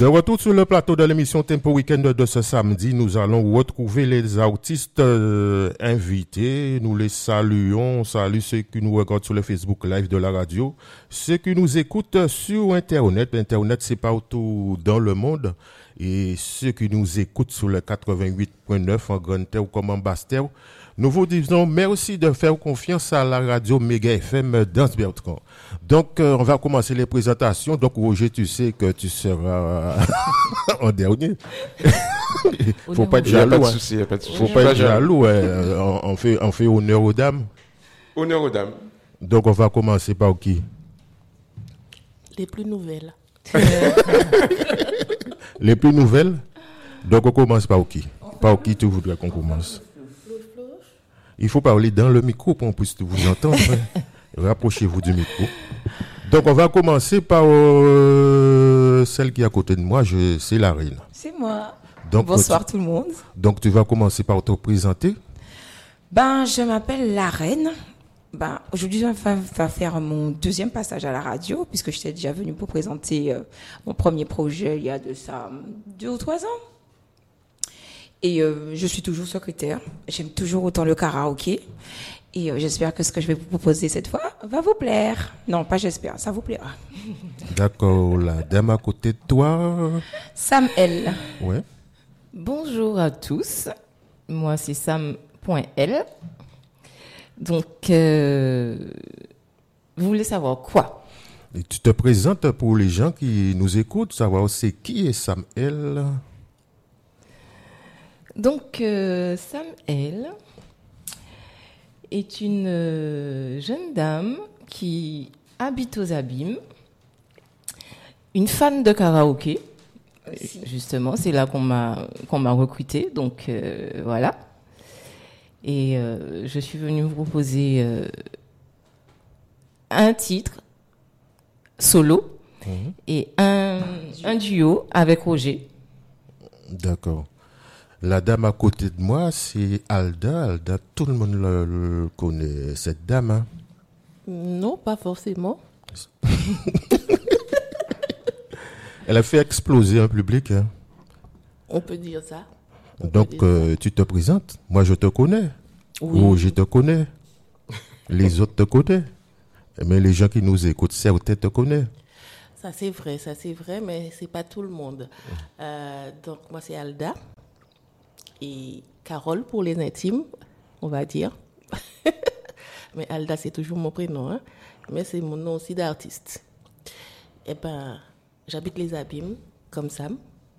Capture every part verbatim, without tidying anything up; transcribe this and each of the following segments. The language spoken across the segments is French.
De retour sur le plateau de l'émission Tempo Weekend de ce samedi, nous allons retrouver les artistes euh, invités. Nous les saluons. Salut ceux qui nous regardent sur le Facebook Live de la radio, ceux qui nous écoutent sur Internet. Internet, c'est partout dans le monde. Et ceux qui nous écoutent sur le quatre-vingt-huit virgule neuf en Grande Terre ou comme en Basse Terre. Nous vous disons merci de faire confiance à la radio Méga F M d'Anse-Bertrand. Donc, euh, on va commencer les présentations. Donc, Roger, tu sais que tu seras en dernier. Faut pas être jaloux. Pas de souci, pas de souci. Faut pas être jaloux. Hein. On, on fait, on fait honneur aux dames. Honneur aux dames. Donc, on va commencer par qui? Les plus nouvelles. Les plus nouvelles. Donc, on commence par qui? Par qui tu voudrais qu'on commence? Il faut parler dans le micro pour qu'on puisse vous entendre. Rapprochez-vous du micro. Donc, on va commencer par euh, celle qui est à côté de moi. Je, c'est la reine. C'est moi. Donc, bonsoir tu, tout le monde. Donc, tu vas commencer par te présenter. Ben, je m'appelle la reine. Ben, aujourd'hui, je vais va faire mon deuxième passage à la radio, puisque j'étais déjà venue pour présenter euh, mon premier projet il y a de ça deux ou trois ans. Et euh, je suis toujours secrétaire. J'aime toujours autant le karaoké. Et euh, j'espère que ce que je vais vous proposer cette fois va vous plaire. Non, pas j'espère, ça vous plaira. D'accord, la dame à côté de toi. Sam L. Ouais. Bonjour à tous. Moi, c'est Sam.L. Donc, euh, vous voulez savoir quoi? Et tu te présentes pour les gens qui nous écoutent, savoir c'est qui est Sam L. Donc, euh, Sam L est une euh, jeune dame qui habite aux Abîmes, une fan de karaoké. Aussi. Justement, c'est là qu'on m'a, qu'on m'a recrutée, donc euh, voilà. Et euh, je suis venue vous proposer euh, un titre solo mmh. et un, un duo avec Roger. D'accord. La dame à côté de moi, c'est Alda. Alda, tout le monde le, le connaît, cette dame. Hein? Non, pas forcément. Elle a fait exploser un public. Hein? On peut dire ça. On Donc, dire euh, ça. tu te présentes. Moi, je te connais. Oui. Oh, je te connais. Les autres te connaissent. Mais les gens qui nous écoutent, certains te connaissent. Ça, c'est vrai, ça, c'est vrai, mais c'est pas tout le monde. Euh, donc, moi, c'est Alda. Et Carole pour les intimes, on va dire. Mais Alda, c'est toujours mon prénom, hein. Mais c'est mon nom aussi d'artiste. Eh ben, j'habite les Abîmes, comme Sam.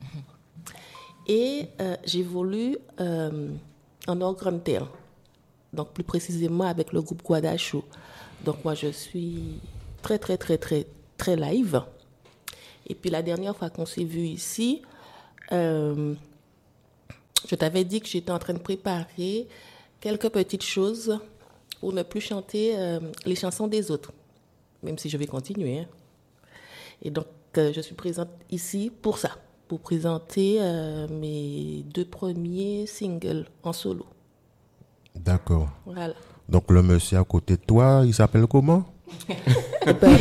Et euh, j'évolue euh, en hors Grande Terre. Donc, plus précisément avec le groupe Guadacho. Donc, moi, je suis très, très, très, très, très live. Et puis, la dernière fois qu'on s'est vu ici, euh, je t'avais dit que j'étais en train de préparer quelques petites choses pour ne plus chanter euh, les chansons des autres, même si je vais continuer. Hein. Et donc, euh, je suis présente ici pour ça, pour présenter euh, mes deux premiers singles en solo. D'accord. Voilà. Donc, le monsieur à côté de toi, il s'appelle comment? ben,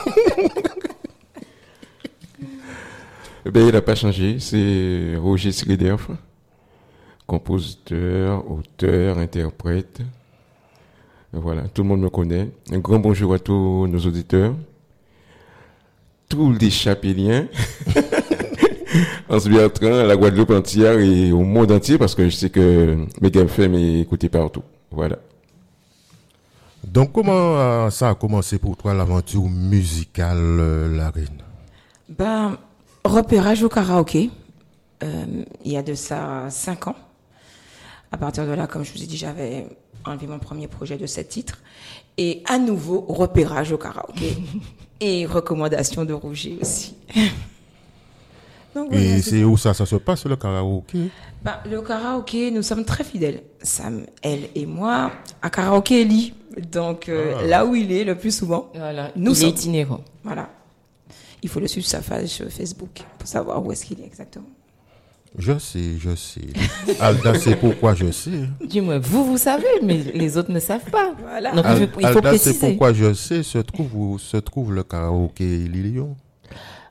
ben, il n'a pas changé, c'est Roger Sriderf. Compositeur, auteur, interprète. Voilà, tout le monde me connaît. Un grand bonjour à tous nos auditeurs. Tous les chapéliens. Anse-Bertrand, à la Guadeloupe entière et au monde entier, parce que je sais que Méga F M est écouté partout. Voilà. Donc, comment euh, ça a commencé pour toi, l'aventure musicale, euh, la reine? Ben, repérage au karaoké. Euh, il y a de ça cinq ans. À partir de là, comme je vous ai dit, j'avais enlevé mon premier projet de sept titres. Et à nouveau, repérage au karaoké. Et recommandation de Roger aussi. Donc, voilà, et c'est, c'est où ça, ça se passe, le karaoké? Ben, le karaoké, nous sommes très fidèles. Sam, elle et moi, à Karaoké Eli. Donc, euh, ah. là où il est le plus souvent, voilà, nous il sommes. est itinérant. Voilà. Il faut le suivre sur sa page sur Facebook pour savoir où est-ce qu'il est exactement. Je sais, je sais. Alda, c'est pourquoi je sais. Dis-moi, vous, vous savez, mais les autres ne savent pas. Voilà. Donc, Al- il faut Alda, préciser. c'est pourquoi je sais, se trouve où se trouve le karaoké Lilion.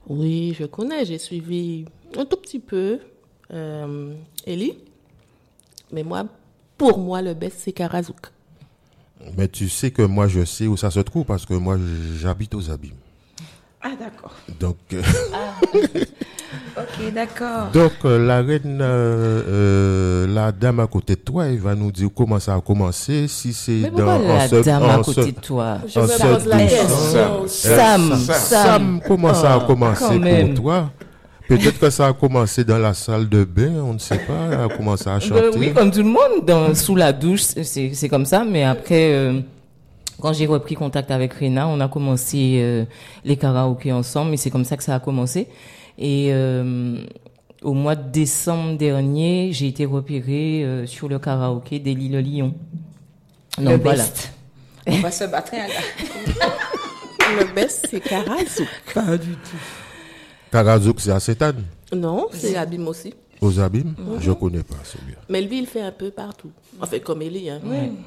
Oui, je connais. J'ai suivi un tout petit peu euh, Ellie. Mais moi, pour moi, le best, c'est Karazouk. Mais tu sais que moi, je sais où ça se trouve parce que moi, j'habite aux Abîmes. Ah, d'accord. Donc, euh, Ah. Ok, d'accord. donc euh, la reine, euh, euh, la dame à côté de toi, elle va nous dire comment ça a commencé, si c'est Mais dans pourquoi la ce- dame en à ce- côté de toi? Je en me ce pose la douze question. ans. Sam, Sam, Sam. comment ça a Ah, commencé quand même. pour toi? Peut-être que ça a commencé dans la salle de bain, on ne sait pas, elle a commencé à chanter. Ben oui, comme tout le monde, dans, sous la douche, c'est, c'est comme ça. Mais après, euh, quand j'ai repris contact avec Rena, on a commencé euh, les karaokés ensemble, et c'est comme ça que ça a commencé. Et euh, au mois de décembre dernier, j'ai été repérée euh, sur le karaoké d'Élie Le Lion. Donc Le voilà. best. On va se battre, hein, là. Le best, c'est Karazouk. Pas du tout. Karazouk, c'est à Sétane, Non, c'est Abîme aussi. aux Abîmes. Je ne connais pas celui-là. Mais lui, il fait un peu partout. Enfin, comme Ellie. Hein.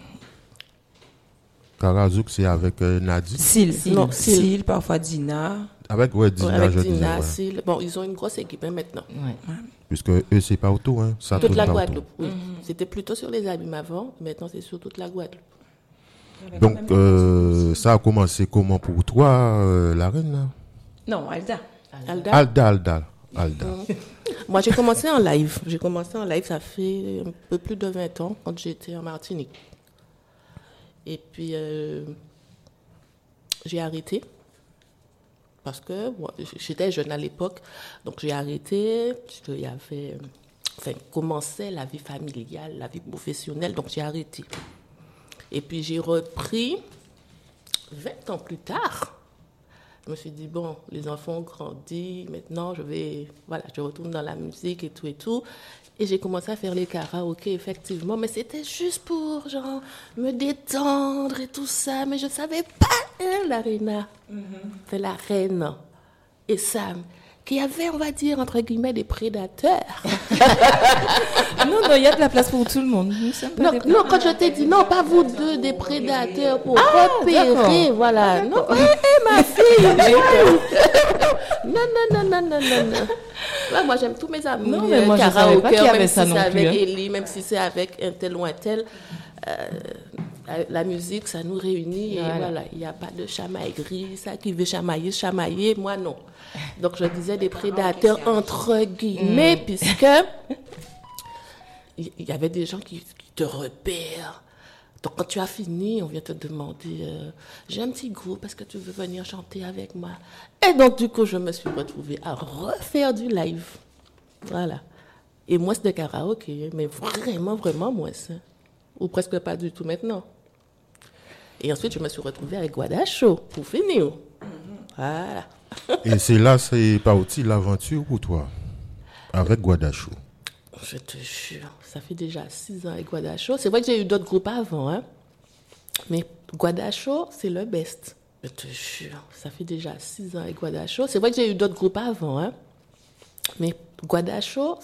Karazouk, c'est avec euh, Nadine. Syl, Non, Syl, Syl. parfois Dina. Avec ouais, Dina, Ouais, avec je disais. Dina, Ouais. Syl. Bon, ils ont une grosse équipe hein, maintenant. Ouais. Puisque eux, c'est pas auto, hein. Ça Toute tourne la pas autour. Guadeloupe, oui. C'était plutôt sur les Abîmes avant. Maintenant, c'est sur toute la Guadeloupe. Donc, euh, ça a commencé comment pour toi, euh, la reine là? Non, Alda. Alda. Alda, Alda, Alda. Moi, j'ai commencé en live. J'ai commencé en live, ça fait un peu plus de vingt ans, quand j'étais en Martinique. Et puis, euh, j'ai arrêté. Parce que bon, j'étais jeune à l'époque. Donc, j'ai arrêté. Puisqu'il y avait... Enfin, commençait la vie familiale, la vie professionnelle. Donc, j'ai arrêté. Et puis, j'ai repris vingt ans plus tard. Je me suis dit, bon, les enfants ont grandi, maintenant je vais, voilà, je retourne dans la musique et tout et tout. Et j'ai commencé à faire les karaokés, effectivement, mais c'était juste pour, genre, me détendre et tout ça. Mais je ne savais pas, hein, la Rena, c'est la reine, et Sam, qui avait, on va dire, entre guillemets, des prédateurs. Non, non, il y a de la place pour tout le monde. Nous sommes pas Non, des- non, quand je t'ai dit, non, pas vous deux, des prédateurs pour repérer, d'accord. voilà. Non, hé, hé, ma fille, non, non, non, non, non, non, non. Ouais, moi, j'aime tous mes amis. Non, mais euh, moi, je savais karaokés, pas qu'il y avait même ça si non c'est plus, avec hein. Ellie, même si c'est avec un tel ou un tel. euh, la- la musique, ça nous réunit. Et Voilà. voilà, il n'y a pas de chamaillerie. Ça qui veut chamailler, chamailler, moi, non. Donc, je disais des prédateurs, entre guillemets, puisque il y avait des gens qui, qui te repèrent. Donc, quand tu as fini, on vient te demander euh, j'ai un petit groupe, est-ce que tu veux venir chanter avec moi? Et donc, du coup, je me suis retrouvée à refaire du live. Voilà. Et moins de karaoké, mais vraiment, vraiment moins. hein. Ou presque pas du tout maintenant. Et ensuite, je me suis retrouvée avec Guadacho pour finir. Voilà. Et c'est là, c'est parti l'aventure pour toi, avec Guadacho. Je te jure, ça fait déjà six ans avec Guadacho. C'est vrai que j'ai eu d'autres groupes avant, hein. Mais Guadacho, c'est le best. Je te jure, ça fait déjà six ans avec Guadacho. C'est vrai que j'ai eu d'autres groupes avant, hein. Mais Guadacho,